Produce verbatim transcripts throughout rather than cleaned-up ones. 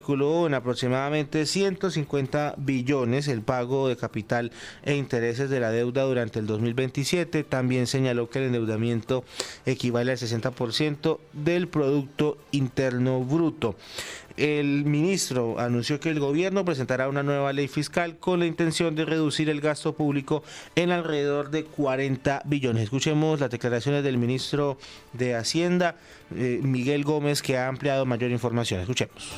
calculó en aproximadamente ciento cincuenta billones el pago de capital e intereses de la deuda durante el dos mil veintisiete. También señaló que el endeudamiento equivale al sesenta por ciento del Producto Interno Bruto. El ministro anunció que el gobierno presentará una nueva ley fiscal con la intención de reducir el gasto público en alrededor de cuarenta billones. Escuchemos las declaraciones del ministro de Hacienda, eh, Miguel Gómez, que ha ampliado mayor información. Escuchemos.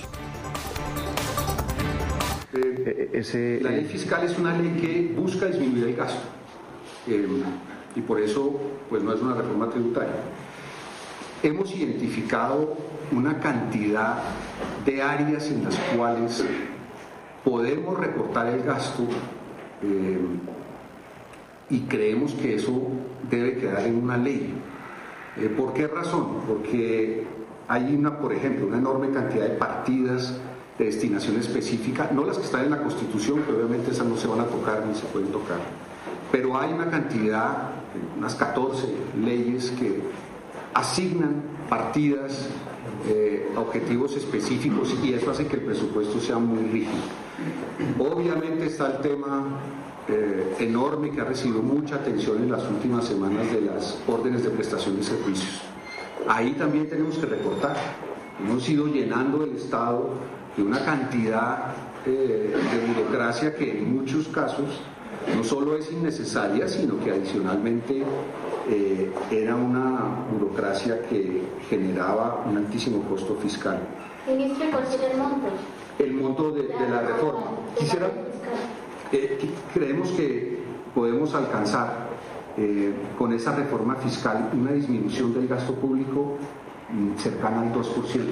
Eh, ese, la ley fiscal es una ley que busca disminuir el gasto eh, y por eso pues no es una reforma tributaria. Hemos identificado una cantidad de áreas en las cuales podemos recortar el gasto eh, y creemos que eso debe quedar en una ley. Eh, ¿Por qué razón? Porque hay una, por ejemplo, una enorme cantidad de partidas de destinación específica, no las que están en la Constitución, que obviamente esas no se van a tocar ni se pueden tocar, pero hay una cantidad, unas catorce leyes que asignan partidas, eh, objetivos específicos y eso hace que el presupuesto sea muy rígido. Obviamente está el tema eh, enorme que ha recibido mucha atención en las últimas semanas de las órdenes de prestación de servicios. Ahí también tenemos que recortar. Hemos ido llenando el Estado de una cantidad eh, de burocracia que en muchos casos no solo es innecesaria, sino que adicionalmente eh, era una burocracia que generaba un altísimo costo fiscal. Ministro, ¿cuál sería el monto? El monto de, de la reforma. Quisiera, eh, creemos que podemos alcanzar eh, con esa reforma fiscal una disminución del gasto público cercana al dos por ciento.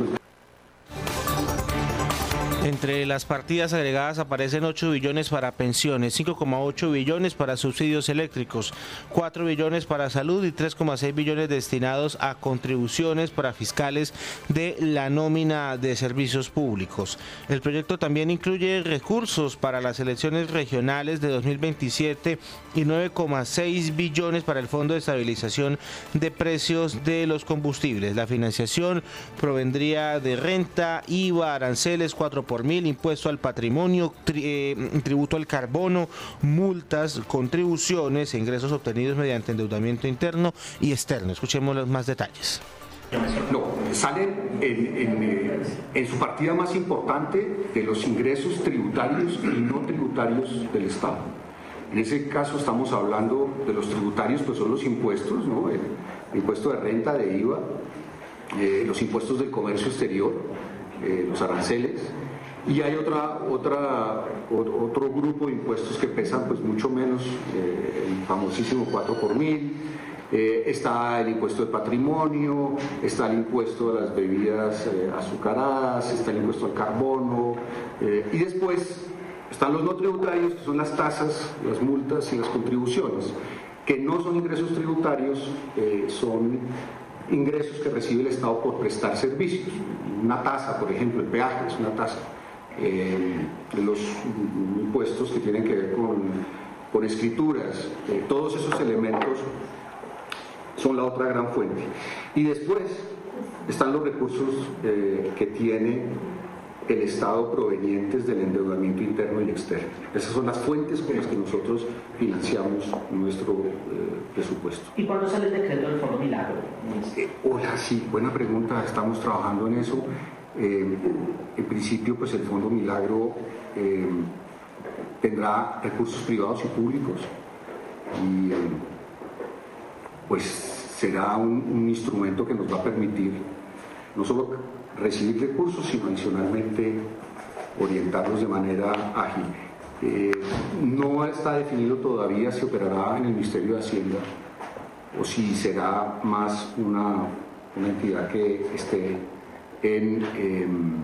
Entre las partidas agregadas aparecen ocho billones para pensiones, cinco coma ocho billones para subsidios eléctricos, cuatro billones para salud y tres coma seis billones destinados a contribuciones para fiscales de la nómina de servicios públicos. El proyecto también incluye recursos para las elecciones regionales de dos mil veintisiete y nueve coma seis billones para el Fondo de Estabilización de Precios de los Combustibles. La financiación provendría de renta, I V A, aranceles, cuatro por mil, impuesto al patrimonio, tri, eh, tributo al carbono, multas, contribuciones e ingresos obtenidos mediante endeudamiento interno y externo. Escuchemos los más detalles. No, sale en, en, en su partida más importante de los ingresos tributarios y no tributarios del Estado. En ese caso estamos hablando de los tributarios, pues son los impuestos, ¿no? El, el impuesto de renta, de I V A, eh, los impuestos del comercio exterior, eh, los aranceles. Y hay otra, otra, otro grupo de impuestos que pesan pues mucho menos, eh, el famosísimo cuatro por mil, eh, está el impuesto de patrimonio, está el impuesto de las bebidas eh, azucaradas, está el impuesto al carbono, eh, y después están los no tributarios, que son las tasas, las multas y las contribuciones, que no son ingresos tributarios, eh, son ingresos que recibe el Estado por prestar servicios. Una tasa, por ejemplo, el peaje es una tasa. Eh, los impuestos que tienen que ver con, con escrituras, eh, todos esos elementos son la otra gran fuente. Y después están los recursos eh, que tiene el Estado provenientes del endeudamiento interno y externo. Esas son las fuentes con las que nosotros financiamos nuestro eh, presupuesto. ¿Y cuándo sale el decreto del Fondo Milagro? Eh, hola, sí, buena pregunta, estamos trabajando en eso. Eh, en principio, pues el Fondo Milagro eh, tendrá recursos privados y públicos y eh, pues será un, un instrumento que nos va a permitir no solo recibir recursos, sino adicionalmente orientarlos de manera ágil. Eh, no está definido todavía si operará en el Ministerio de Hacienda o si será más una, una entidad que esté En, eh,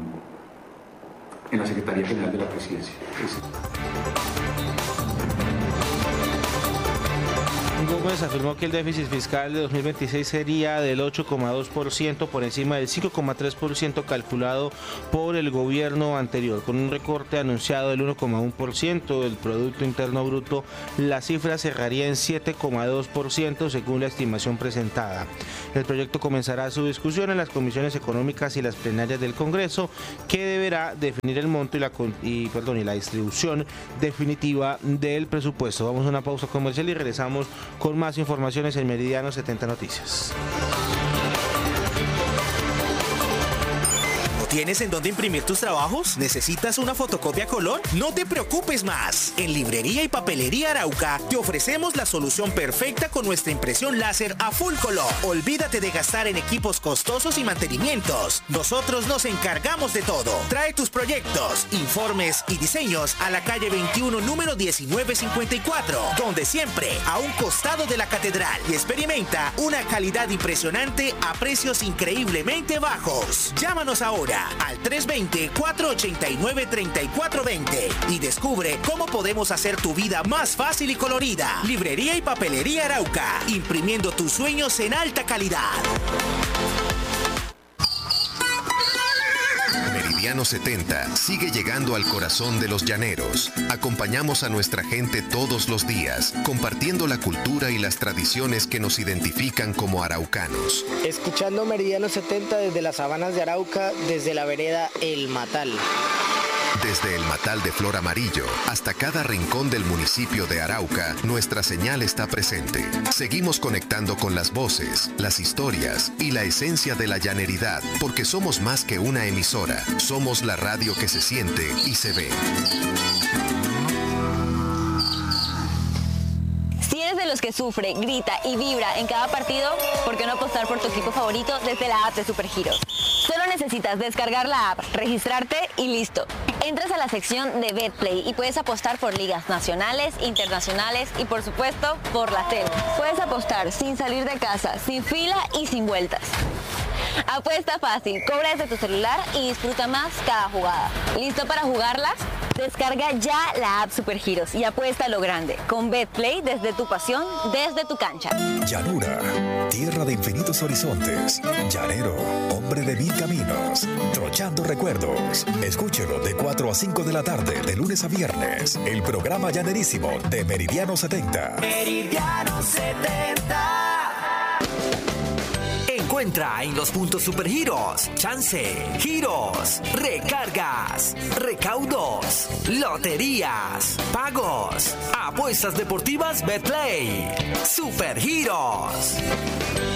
en la Secretaría General de la Presidencia. Un Gómez afirmó que el déficit fiscal de dos mil veintiséis sería del ocho coma dos por ciento por encima del cinco coma tres por ciento calculado por el gobierno anterior. Con un recorte anunciado del uno coma uno por ciento del Producto Interno Bruto, la cifra cerraría en siete coma dos por ciento según la estimación presentada. El proyecto comenzará su discusión en las comisiones económicas y las plenarias del Congreso, que deberá definir el monto y la, y, perdón, y la distribución definitiva del presupuesto. Vamos a una pausa comercial y regresamos con más informaciones en Meridiano setenta Noticias. ¿Tienes en dónde imprimir tus trabajos? ¿Necesitas una fotocopia a color? No te preocupes más. En Librería y Papelería Arauca te ofrecemos la solución perfecta con nuestra impresión láser a full color. Olvídate de gastar en equipos costosos y mantenimientos. Nosotros nos encargamos de todo. Trae tus proyectos, informes y diseños a la calle veintiuno, número diecinueve cincuenta y cuatro, donde siempre a un costado de la catedral, y experimenta una calidad impresionante a precios increíblemente bajos. Llámanos ahora al tres dos cero, cuatro ocho nueve, tres cuatro dos cero y descubre cómo podemos hacer tu vida más fácil y colorida. Librería y Papelería Arauca, imprimiendo tus sueños en alta calidad. Meridiano setenta sigue llegando al corazón de los llaneros. Acompañamos a nuestra gente todos los días, compartiendo la cultura y las tradiciones que nos identifican como araucanos. Escuchando Meridiano setenta desde las sabanas de Arauca, desde la vereda El Matal. Desde el Matal de Flor Amarillo hasta cada rincón del municipio de Arauca, nuestra señal está presente. Seguimos conectando con las voces, las historias y la esencia de la llaneridad, porque somos más que una emisora. Somos la radio que se siente y se ve. Si eres de los que sufre, grita y vibra en cada partido, ¿por qué no apostar por tu equipo favorito desde la app de Supergiros? Solo necesitas descargar la app, registrarte y listo. Entras a la sección de BetPlay y puedes apostar por ligas nacionales, internacionales y por supuesto por la tele. Puedes apostar sin salir de casa, sin fila y sin vueltas. Apuesta fácil, cobra desde tu celular y disfruta más cada jugada. ¿Listo para jugarlas? Descarga ya la app Supergiros y apuesta a lo grande. Con BetPlay, desde tu pasión, desde tu cancha. Llanura, tierra de infinitos horizontes. Llanero, hombre de mil caminos. Trochando recuerdos. Escúchelo de cuatro a cinco de la tarde, de lunes a viernes. El programa llanerísimo de Meridiano setenta. Meridiano setenta. Encuentra en los puntos Supergiros chance, giros, recargas, recaudos, loterías, pagos, apuestas deportivas BetPlay. Supergiros.